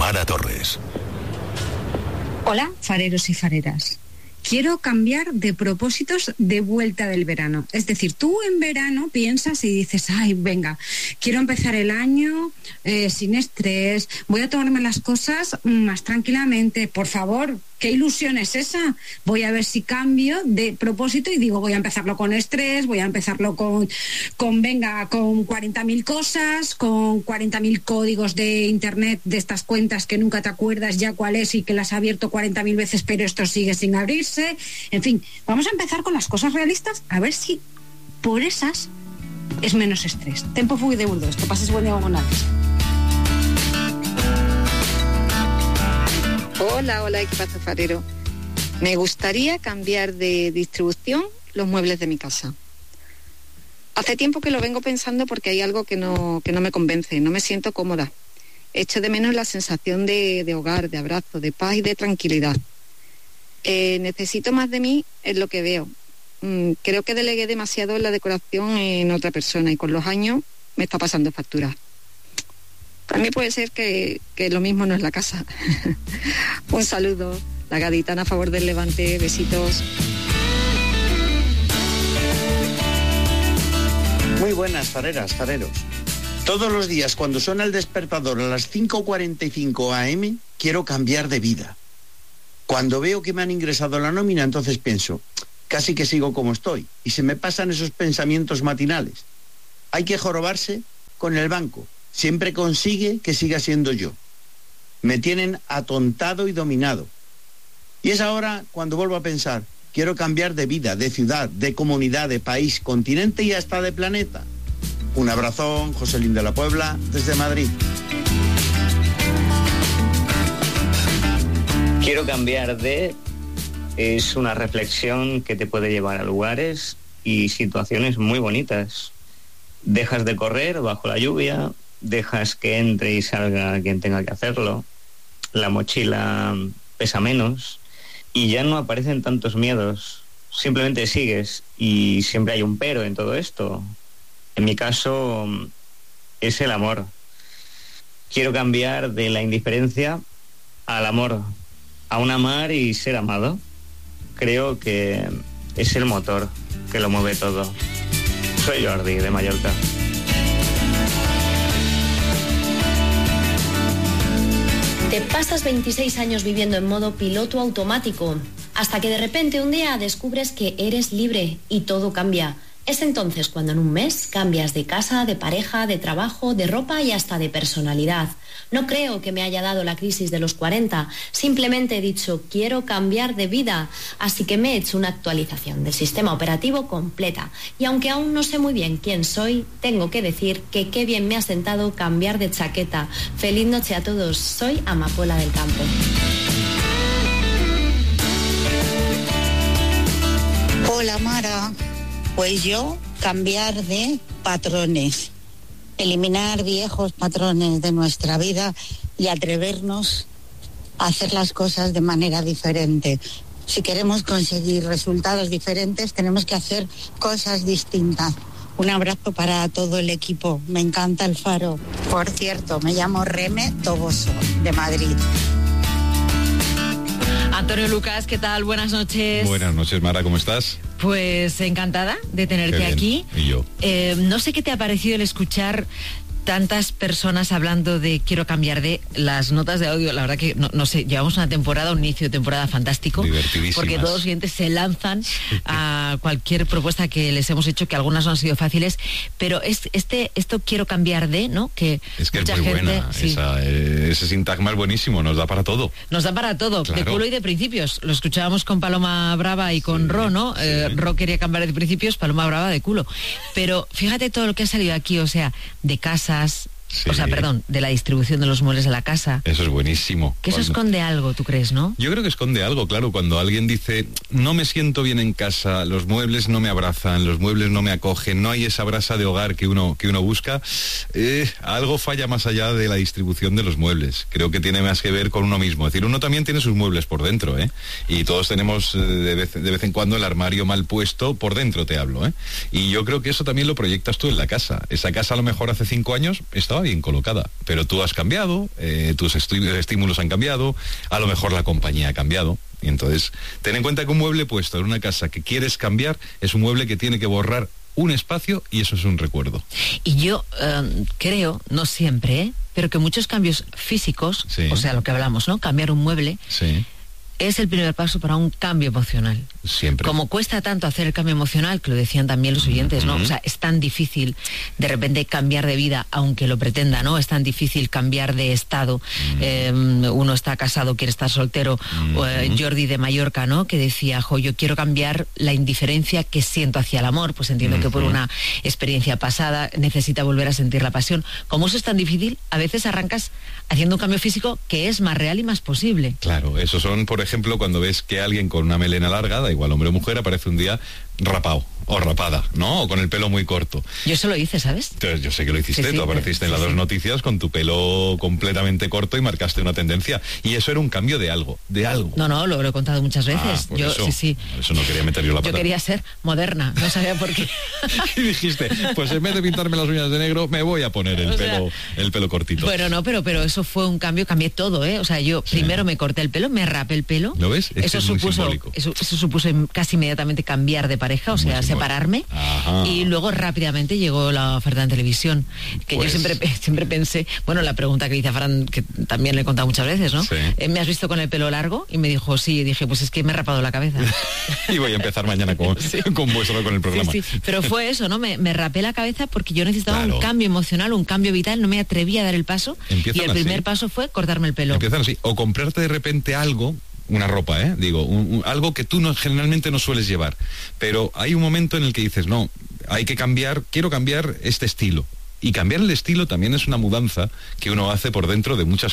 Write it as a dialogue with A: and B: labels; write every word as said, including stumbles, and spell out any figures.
A: Mara Torres.
B: Hola, fareros y fareras. Quiero cambiar de propósitos de vuelta del verano. Es decir, tú en verano piensas y dices, ay, venga, quiero empezar el año eh, sin estrés, voy a tomarme las cosas más tranquilamente. Por favor, ¿qué ilusión es esa? Voy a ver si cambio de propósito y digo, voy a empezarlo con estrés, voy a empezarlo con, con venga, con cuarenta mil cosas, con cuarenta mil códigos de internet de estas cuentas que nunca te acuerdas ya cuál es y que las has abierto cuarenta mil veces, pero esto sigue sin abrirse. En fin, vamos a empezar con las cosas realistas, a ver si por esas es menos estrés. Tempo fui de burdos, que pases buen día con Alex.
C: Hola, hola, equipazo farero. Me gustaría cambiar de distribución los muebles de mi casa. Hace tiempo que lo vengo pensando porque hay algo que no, que no me convence, no me siento cómoda. Echo de menos la sensación de, de hogar, de abrazo, de paz y de tranquilidad. Eh, necesito más de mí, es lo que veo. Mm, creo que delegué demasiado la decoración en otra persona y con los años me está pasando factura. Para mí puede ser que, que lo mismo no es la casa. Un saludo, la gaditana a favor del Levante, besitos.
D: Muy buenas, fareras, fareros. Todos los días cuando suena el despertador a las cinco cuarenta y cinco a eme, quiero cambiar de vida. Cuando veo que me han ingresado la nómina, entonces pienso, casi que sigo como estoy, y se me pasan esos pensamientos matinales. Hay que jorobarse con el banco, siempre consigue que siga siendo yo. Me tienen atontado y dominado. Y es ahora cuando vuelvo a pensar, quiero cambiar de vida, de ciudad, de comunidad, de país, continente y hasta de planeta. Un abrazón, Joselín de la Puebla, desde Madrid.
E: Quiero cambiar de... es una reflexión que te puede llevar a lugares y situaciones muy bonitas. Dejas de correr bajo la lluvia, dejas que entre y salga quien tenga que hacerlo, la mochila pesa menos y ya no aparecen tantos miedos. Simplemente sigues y siempre hay un pero en todo esto. En mi caso es el amor. Quiero cambiar de la indiferencia al amor, a un amar y ser amado. Creo que es el motor que lo mueve todo. Soy Jordi, de Mallorca.
F: Te pasas veintiséis años viviendo en modo piloto automático, hasta que de repente un día descubres que eres libre y todo cambia. Es entonces cuando en un mes cambias de casa, de pareja, de trabajo, de ropa y hasta de personalidad. No creo que me haya dado la crisis de los cuarenta, simplemente he dicho quiero cambiar de vida, así que me he hecho una actualización del sistema operativo completa. Y aunque aún no sé muy bien quién soy, tengo que decir que qué bien me ha sentado cambiar de chaqueta. Feliz noche a todos, soy Amapola del Campo.
G: Hola Mara, pues yo cambiar de patrones. Eliminar viejos patrones de nuestra vida y atrevernos a hacer las cosas de manera diferente. Si queremos conseguir resultados diferentes, tenemos que hacer cosas distintas. Un abrazo para todo el equipo. Me encanta el Faro. Por cierto, me llamo Reme Toboso, de Madrid.
H: Antonio Lucas, ¿qué tal? Buenas noches.
I: Buenas noches, Mara, ¿cómo estás?
H: Pues encantada de tenerte aquí.
I: Y yo.
H: Eh, no sé qué te ha parecido el escuchar tantas personas hablando de quiero cambiar de las notas de audio. La verdad que, no, no sé, llevamos una temporada, un inicio de temporada fantástico.
I: Divertidísimas.
H: Porque todos los oyentes se lanzan a cualquier propuesta que les hemos hecho, que algunas no han sido fáciles, pero es este esto quiero cambiar de, ¿no? Que
I: es que
H: mucha
I: es muy
H: gente,
I: buena.
H: Sí.
I: Esa, eh, ese sintagma es buenísimo, nos da para todo.
H: Nos da para todo,
I: claro.
H: De culo y de principios. Lo escuchábamos con Paloma Brava y con sí, Ro, ¿no? Sí. Eh, Ro quería cambiar de principios, Paloma Brava de culo. Pero fíjate todo lo que ha salido aquí, o sea, de casas... Sí. O sea, perdón, de la distribución de los muebles de la casa.
I: Eso es buenísimo.
H: Que eso cuando... esconde algo, ¿tú crees, no?
I: Yo creo que esconde algo, claro. Cuando alguien dice, no me siento bien en casa, los muebles no me abrazan, los muebles no me acogen, no hay esa brasa de hogar que uno, que uno busca, eh, algo falla más allá de la distribución de los muebles. Creo que tiene más que ver con uno mismo. Es decir, uno también tiene sus muebles por dentro, ¿eh? Y todos tenemos eh, de, vez, de vez en cuando el armario mal puesto, por dentro te hablo, ¿eh? Y yo creo que eso también lo proyectas tú en la casa. Esa casa a lo mejor hace cinco años estaba estaba bien colocada, pero tú has cambiado, eh, tus estímulos han cambiado, a lo mejor la compañía ha cambiado. Y entonces, ten en cuenta que un mueble puesto en una casa que quieres cambiar es un mueble que tiene que borrar un espacio y eso es un recuerdo.
H: Y yo eh, creo, no siempre, ¿eh? pero que muchos cambios físicos, sí. o sea, lo que hablamos, ¿no? Cambiar un mueble,
I: sí.
H: es el primer paso para un cambio emocional.
I: Siempre.
H: Como cuesta tanto hacer el cambio emocional, que lo decían también los oyentes, ¿no? Uh-huh. O sea, es tan difícil de repente cambiar de vida, aunque lo pretenda, ¿no? Es tan difícil cambiar de estado. Uh-huh. Eh, uno está casado, quiere estar soltero. Uh-huh. eh, Jordi de Mallorca, ¿no? Que decía, jo, yo quiero cambiar la indiferencia que siento hacia el amor. Pues entiendo uh-huh. que por una experiencia pasada necesita volver a sentir la pasión. Como eso es tan difícil, a veces arrancas haciendo un cambio físico que es más real y más posible.
I: Claro, eso son, por ejemplo, cuando ves que alguien con una melena larga, da igual hombre o mujer, aparece un día rapado o rapada, ¿no? O con el pelo muy corto.
H: Yo eso lo hice, ¿sabes?
I: Entonces, yo sé que lo hiciste, sí, sí, tú apareciste sí, en las sí. dos noticias con tu pelo completamente corto y marcaste una tendencia. Y eso era un cambio de algo, de algo.
H: No, no, lo, lo he contado muchas veces.
I: Ah, por
H: yo,
I: eso,
H: sí, sí.
I: Por eso no quería meter yo la pata.
H: Yo quería ser moderna, no sabía por qué.
I: Y dijiste, pues en vez de pintarme las uñas de negro, me voy a poner el, o sea, pelo, el pelo cortito.
H: Bueno, no, pero, pero eso fue un cambio, cambié todo, ¿eh? O sea, yo sí. primero me corté el pelo, me rapé el pelo.
I: ¿Lo ves? Es
H: eso,
I: es
H: supuso, eso, eso supuso casi inmediatamente cambiar de pareja, o muy sea, simbólico. Separarme.
I: Ajá.
H: Y luego rápidamente llegó la oferta en televisión, que pues... yo siempre siempre pensé, bueno, la pregunta que dice a Fran, que también le he contado muchas veces, ¿no?
I: Sí.
H: Eh, ¿me has visto con el pelo largo? Y me dijo, sí, y dije, pues es que me he rapado la cabeza.
I: Y voy a empezar mañana con, sí. con vuestro, con el programa.
H: Sí, sí. Pero fue eso, ¿no? Me, me rapé la cabeza porque yo necesitaba
I: claro.
H: un cambio emocional, un cambio vital, no me atreví a dar el paso.
I: Empiezan
H: y el
I: así.
H: primer paso fue cortarme el pelo.
I: Empiezan así, o comprarte de repente algo, una ropa, ¿eh? Digo, un, un, algo que tú no, generalmente no sueles llevar. Pero hay un momento en el que dices, no, hay que cambiar, quiero cambiar este estilo. Y cambiar el estilo también es una mudanza que uno hace por dentro de muchas